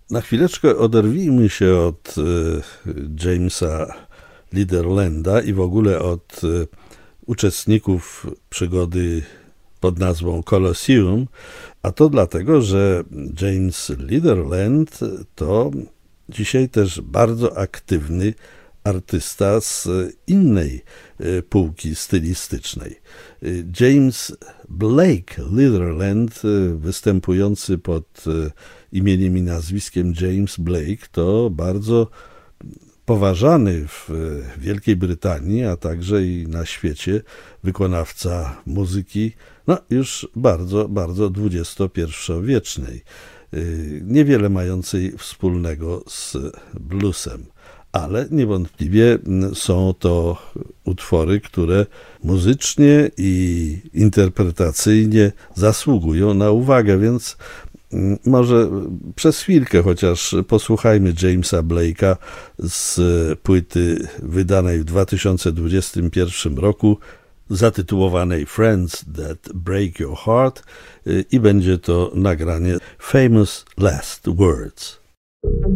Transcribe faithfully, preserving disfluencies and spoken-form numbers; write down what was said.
Na chwileczkę oderwijmy się od y, Jamesa Leaderlanda i w ogóle od y, uczestników przygody pod nazwą Colosseum, a to dlatego, że James Leaderland to dzisiaj też bardzo aktywny artysta z innej półki stylistycznej. James Blake Leaderland, występujący pod imieniem i nazwiskiem James Blake, to bardzo poważany w Wielkiej Brytanii, a także i na świecie wykonawca muzyki, no już bardzo, bardzo dwudziestopierwowiecznej, niewiele mającej wspólnego z bluesem. Ale niewątpliwie są to utwory, które muzycznie i interpretacyjnie zasługują na uwagę, więc może przez chwilkę chociaż posłuchajmy Jamesa Blake'a z płyty wydanej w dwa tysiące dwudziestym pierwszym roku, zatytułowanej Friends That Break Your Heart, i będzie to nagranie Famous Last Words.